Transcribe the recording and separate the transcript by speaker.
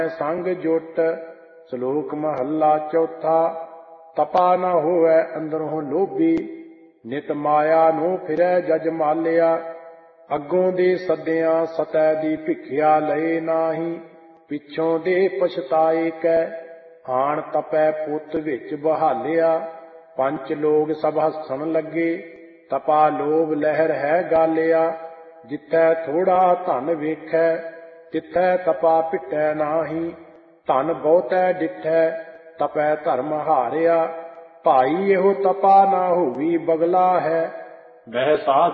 Speaker 1: संग जुट। श्लोक महला चौथा। तपा न होवै अंदरों लोभी, नित माया नूं फिरै जज मालिया। अगों दे सद्दियां सतै दी भिखिया लए नाही, पिछों दे पछताए कै आण तपै पुੱਤ विच बहालिया। पंच लोग सब हੱਸਣ ਲੱਗੇ, तपा लोभ लहर है गालिया। जिथै थोड़ा धन वेखै, तिथै तपा पिटै नाही, धन बहुतै डिठै तपै धर्म हारिया। भाई एहो तपा ना होवी बगला है, वह साध